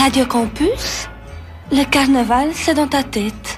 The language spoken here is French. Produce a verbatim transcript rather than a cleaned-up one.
Radio Campus, le carnaval, c'est dans ta tête.